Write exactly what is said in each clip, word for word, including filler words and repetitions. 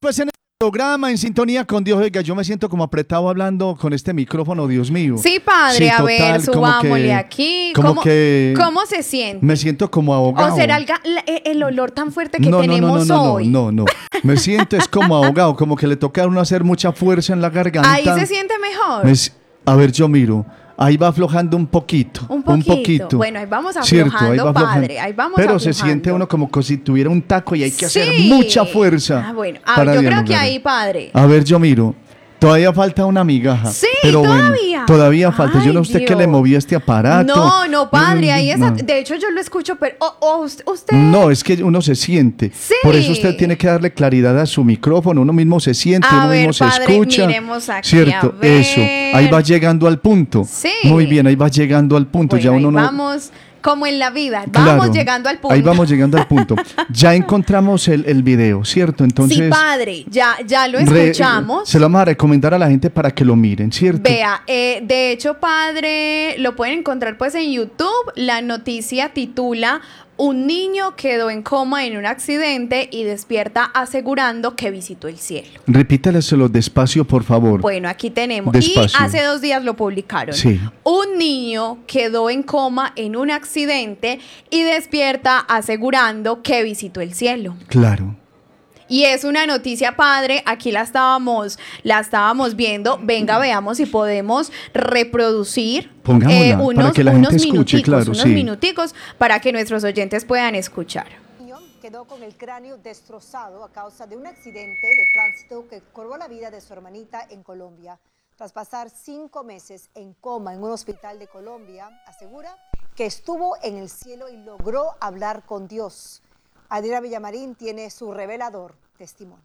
Pues en el programa, en sintonía con Dios, oiga, yo me siento como apretado hablando con este micrófono, Dios mío. Sí, padre, Sí, a total, ver, como subámosle que- aquí. como ¿Cómo, que ¿Cómo se siente? Me siento como ahogado. ¿O será el, ga- la- e- el olor tan fuerte que no, no, no, tenemos no, no, hoy? no, no, no. Me siento es como ahogado, como que le toca a uno hacer mucha fuerza en la garganta. Ahí se siente mejor. Me s- a ver, yo miro. Ahí va aflojando un poquito. Un poquito. Bueno, ahí vamos aflojando, Cierto, ahí va aflojando. padre, ahí vamos Pero se aflojando. siente uno como que si tuviera un taco y hay que hacer Sí. mucha fuerza. Ah, bueno. Ah, para yo creo dialogar. que ahí, padre. A ver, yo miro. Todavía falta una migaja. Sí, pero todavía. Bueno, todavía falta. Ay, yo no sé usted que le Dios. movía este aparato. No, no, padre, ahí No. esa, de hecho yo lo escucho, pero oh, oh, usted, usted- No, es que uno se siente. Sí. Por eso usted tiene que darle claridad a su micrófono. Uno mismo se siente, A uno ver, mismo se padre, escucha. miremos aquí, Cierto, a ver. eso. Ahí va llegando al punto. Sí. Muy bien, ahí va llegando al punto. Bueno, ya uno ahí no. vamos, como en la vida, vamos Claro, llegando al punto. Ahí vamos llegando al punto. Ya encontramos el, el video, ¿cierto? Entonces. Sí, padre, ya, ya lo re- escuchamos. se lo vamos a recomendar a la gente para que lo miren, ¿cierto? Vea, eh, de hecho, padre, lo pueden encontrar pues en YouTube. La noticia titula: un niño quedó en coma en un accidente y despierta asegurando que visitó el cielo. Repítaleselo despacio, por favor. Bueno, aquí tenemos. Despacio. Y hace dos días lo publicaron. Sí. Un niño quedó en coma en un accidente y despierta asegurando que visitó el cielo. Claro. Y es una noticia, padre, aquí la estábamos, la estábamos viendo. Venga, veamos si podemos reproducir Pongámosla, para unos, que la unos gente escuche, minuticos, claro, unos sí. minuticos para que nuestros oyentes puedan escuchar. Niño quedó con el cráneo destrozado a causa de un accidente de tránsito que cobró la vida de su hermanita en Colombia. Tras pasar cinco meses en coma en un hospital de Colombia, asegura que estuvo en el cielo y logró hablar con Dios. Adriana Villamarín tiene su revelador testimonio.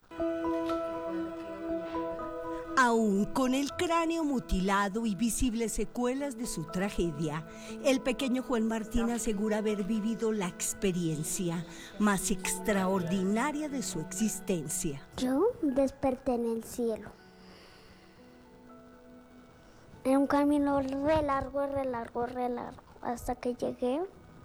Aún con el cráneo mutilado y visibles secuelas de su tragedia, el pequeño Juan Martín asegura haber vivido la experiencia más extraordinaria de su existencia. Yo desperté en el cielo. Era un camino re largo, re largo, re largo, hasta que llegué.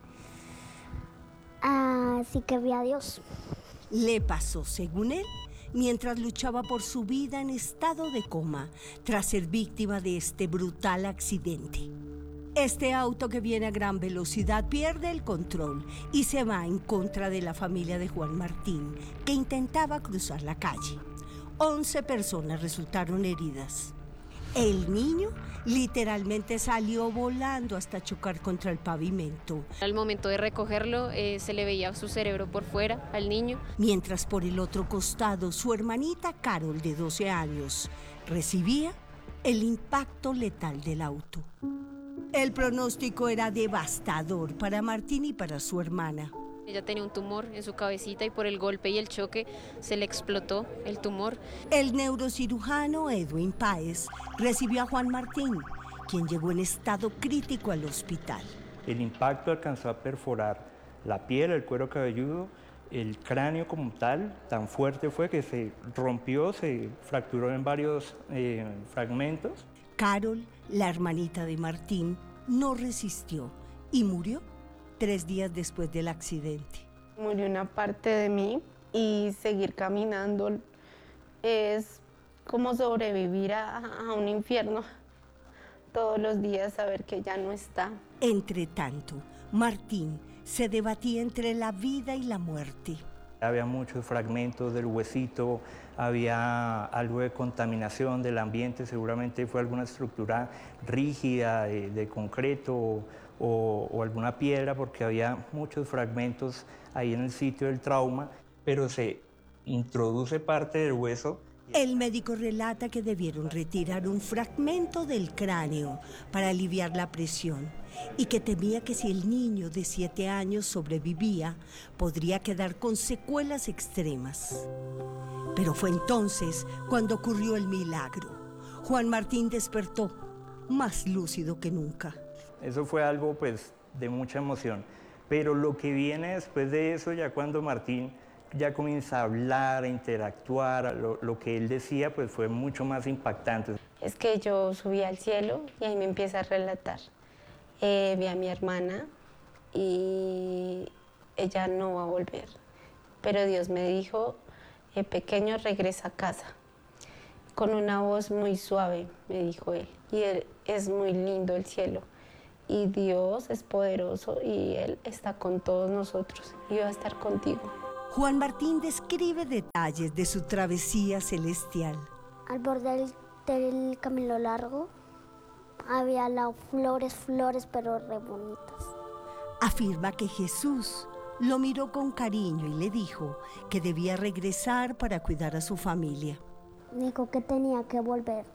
Así que vi a Dios. Le pasó, según él, mientras luchaba por su vida en estado de coma, tras ser víctima de este brutal accidente. Este auto que viene a gran velocidad pierde el control y se va en contra de la familia de Juan Martín, que intentaba cruzar la calle. once personas resultaron heridas. El niño literalmente salió volando hasta chocar contra el pavimento. Al momento de recogerlo, eh, se le veía su cerebro por fuera al niño. Mientras por el otro costado, su hermanita Carol, de doce años, recibía el impacto letal del auto. El pronóstico era devastador para Martín y para su hermana. Ella tenía un tumor en su cabecita y por el golpe y el choque se le explotó el tumor. El neurocirujano Edwin Páez recibió a Juan Martín, quien llegó en estado crítico al hospital. El impacto alcanzó a perforar la piel, el cuero cabelludo, el cráneo como tal, tan fuerte fue que se rompió, se fracturó en varios eh, fragmentos. Carol, la hermanita de Martín, no resistió y murió tres días después del accidente. Murió una parte de mí y seguir caminando es como sobrevivir a, a un infierno. Todos los días saber que ya no está. Entre tanto, Martín se debatía entre la vida y la muerte. Había muchos fragmentos del huesito, había algo de contaminación del ambiente, seguramente fue alguna estructura rígida de, de concreto o, o alguna piedra, porque había muchos fragmentos ahí en el sitio del trauma, pero se introduce parte del hueso. El médico relata que debieron retirar un fragmento del cráneo para aliviar la presión y que temía que si el niño de siete años sobrevivía, podría quedar con secuelas extremas. Pero fue entonces cuando ocurrió el milagro. Juan Martín despertó, más lúcido que nunca. Eso fue algo pues de mucha emoción, pero lo que viene después de eso, ya cuando Martín ya comienza a hablar, a interactuar, lo, lo que él decía pues fue mucho más impactante. Es que yo subí al cielo y ahí me empieza a relatar. Eh, vi a mi hermana y ella no va a volver, pero Dios me dijo eh, pequeño, regresa a casa. Con una voz muy suave, me dijo él, y él, es muy lindo el cielo, y Dios es poderoso, y Él está con todos nosotros, y va a estar contigo. Juan Martín describe detalles de su travesía celestial. Al borde del, del camino largo había las flores, flores, pero re bonitas. Afirma que Jesús lo miró con cariño y le dijo que debía regresar para cuidar a su familia. Dijo que tenía que volver,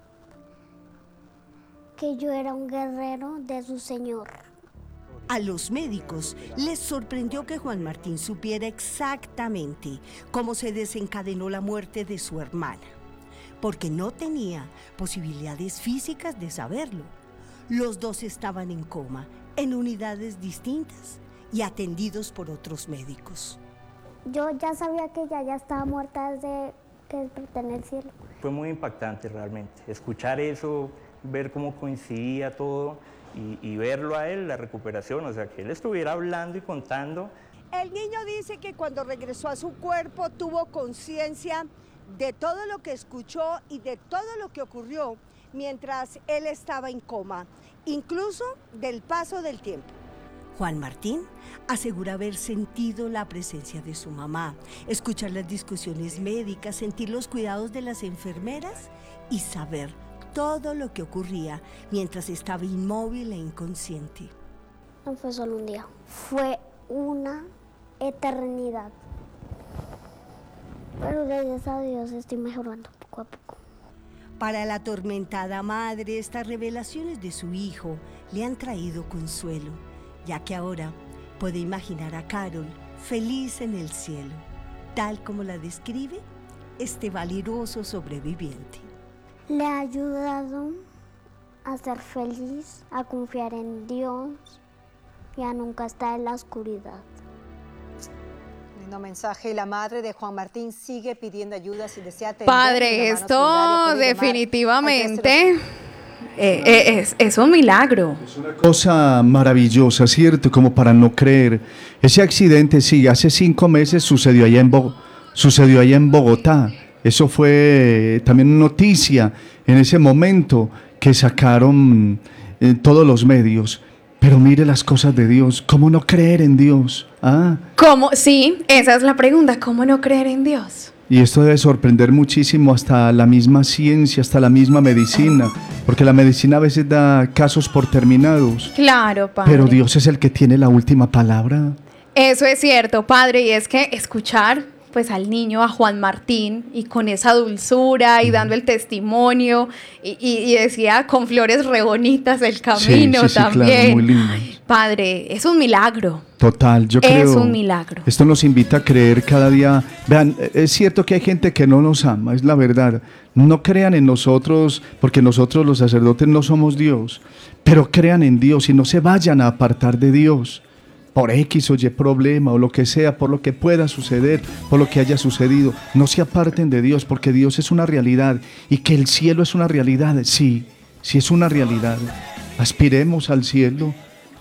que yo era un guerrero de su Señor. A los médicos les sorprendió que Juan Martín supiera exactamente cómo se desencadenó la muerte de su hermana, porque no tenía posibilidades físicas de saberlo. Los dos estaban en coma, en unidades distintas y atendidos por otros médicos. Yo ya sabía que ella ya estaba muerta desde que desperté en el cielo. Fue muy impactante realmente, escuchar eso, ver cómo coincidía todo y, y verlo a él, la recuperación, o sea, que él estuviera hablando y contando. El niño dice que cuando regresó a su cuerpo tuvo conciencia de todo lo que escuchó y de todo lo que ocurrió mientras él estaba en coma, incluso del paso del tiempo. Juan Martín asegura haber sentido la presencia de su mamá, escuchar las discusiones médicas, sentir los cuidados de las enfermeras y saber todo lo que ocurría mientras estaba inmóvil e inconsciente. No fue solo un día, fue una eternidad. Pero gracias a Dios estoy mejorando poco a poco. Para la atormentada madre, estas revelaciones de su hijo le han traído consuelo, ya que ahora puede imaginar a Carol feliz en el cielo, tal como la describe este valeroso sobreviviente. Le ha ayudado a ser feliz, a confiar en Dios y a nunca estar en la oscuridad. Lindo mensaje. Y la madre de Juan Martín sigue pidiendo ayuda si desea atender. Padre, esto definitivamente eh, eh, es, es un milagro. Es una cosa maravillosa, ¿cierto? Como para no creer. Ese accidente, sí, hace cinco meses sucedió allá en, Bo- sucedió allá en Bogotá. Eso fue también noticia en ese momento que sacaron en todos los medios. Pero mire las cosas de Dios. ¿Cómo no creer en Dios? ¿Ah? ¿Cómo? Sí, esa es la pregunta. ¿Cómo no creer en Dios? Y esto debe sorprender muchísimo hasta la misma ciencia, hasta la misma medicina, porque la medicina a veces da casos por terminados. Claro, Padre. Pero Dios es el que tiene la última palabra. Eso es cierto, Padre, y es que escuchar pues al niño, a Juan Martín, y con esa dulzura y dando el testimonio, y, y, y decía con flores re bonitas el camino, sí, sí, sí, también. Claro, muy lindo. Padre, es un milagro. Total, yo creo. Es un milagro. Esto nos invita a creer cada día. Vean, es cierto que hay gente que no nos ama, es la verdad. No crean en nosotros, porque nosotros los sacerdotes no somos Dios, pero crean en Dios y no se vayan a apartar de Dios. Por X o Y problema o lo que sea, por lo que pueda suceder, por lo que haya sucedido. No se aparten de Dios, porque Dios es una realidad y que el cielo es una realidad. Sí, sí es una realidad. Aspiremos al cielo.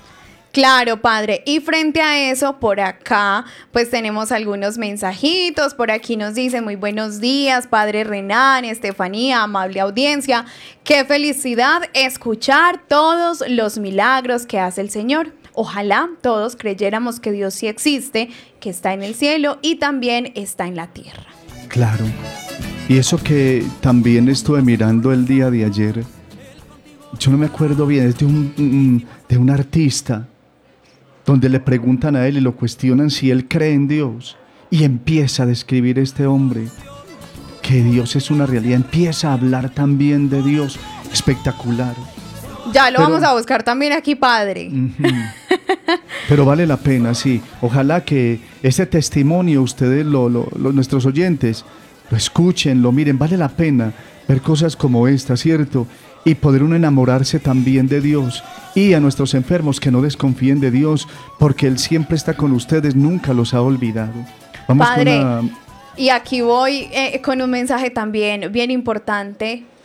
Claro, Padre. Y frente a eso, por acá, pues tenemos algunos mensajitos. Por aquí nos dice, muy buenos días, Padre Renan, Estefanía, amable audiencia. Qué felicidad escuchar todos los milagros que hace el Señor. Ojalá todos creyéramos que Dios sí existe, que está en el cielo y también está en la tierra. Claro. Y eso que también estuve mirando el día de ayer, yo no me acuerdo bien, es de un, de un artista, donde le preguntan a él y lo cuestionan si él cree en Dios. Y empieza a describir este hombre que Dios es una realidad, empieza a hablar también de Dios. Espectacular. Ya lo Pero, vamos a buscar también aquí, Padre. Uh-huh. Pero vale la pena, sí. Ojalá que ese testimonio ustedes, lo, lo, lo, nuestros oyentes, lo escuchen, lo miren. Vale la pena ver cosas como esta, ¿cierto? Y poder uno enamorarse también de Dios. Y a nuestros enfermos que no desconfíen de Dios, porque Él siempre está con ustedes, nunca los ha olvidado. Vamos Padre, con una... y aquí voy eh, con un mensaje también bien importante.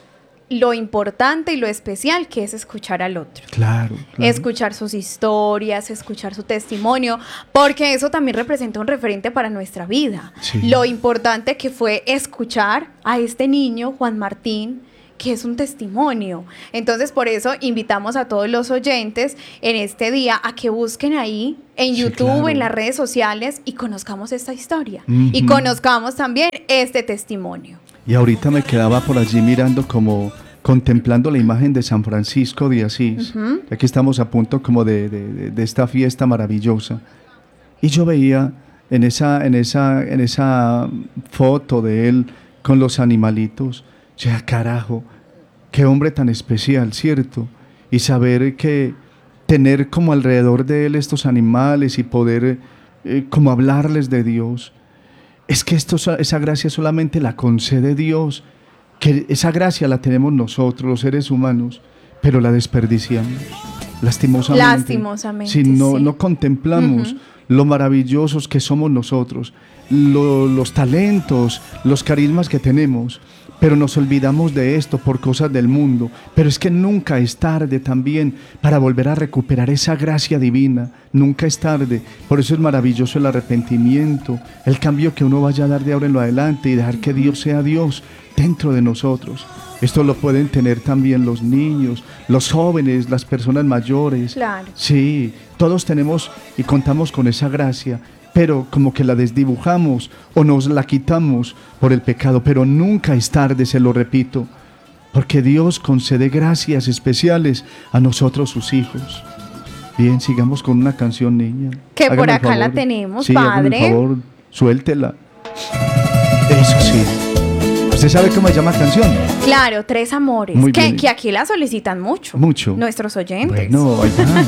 lo importante y lo especial que es escuchar al otro. Claro, claro. Escuchar sus historias, escuchar su testimonio, porque eso también representa un referente para nuestra vida. Sí. Lo importante que fue escuchar a este niño, Juan Martín, que es un testimonio. Entonces, por eso invitamos a todos los oyentes en este día a que busquen ahí en Sí, YouTube, claro. en las redes sociales, y conozcamos esta historia. Ujú. Y conozcamos también este testimonio. Y ahorita me quedaba por allí mirando como contemplando la imagen de San Francisco de Asís. Ujú. Aquí estamos a punto como de, de- de- de esta fiesta maravillosa. Y yo veía en esa, en esa, en esa foto de él con los animalitos, ya carajo, qué hombre tan especial, ¿cierto? Y saber que tener como alrededor de él estos animales y poder eh, como hablarles de Dios. Es que esto, esa gracia solamente la concede Dios, que esa gracia la tenemos nosotros, los seres humanos, pero la desperdiciamos, lastimosamente. Lastimosamente, Si no, sí. no contemplamos Ujú. lo maravillosos que somos nosotros, lo- los talentos, los carismas que tenemos, pero nos olvidamos de esto por cosas del mundo. Pero es que nunca es tarde también para volver a recuperar esa gracia divina. Nunca es tarde. Por eso es maravilloso el arrepentimiento, el cambio que uno vaya a dar de ahora en lo adelante y dejar que Dios sea Dios dentro de nosotros. Esto lo pueden tener también los niños, los jóvenes, las personas mayores. Claro. Sí, todos tenemos y contamos con esa gracia, pero como que la desdibujamos o nos la quitamos por el pecado, pero nunca es tarde, se lo repito, porque Dios concede gracias especiales a nosotros sus hijos. Bien, sigamos con una canción, niña. Que por Hágame el acá la favor. tenemos, Sí, hágame el padre. favor, suéltela. Eso sí. ¿Usted sabe cómo se llama la canción? Claro, Tres Amores, Muy que, bien. que aquí la solicitan mucho. Mucho. Nuestros oyentes. Bueno, ahí va.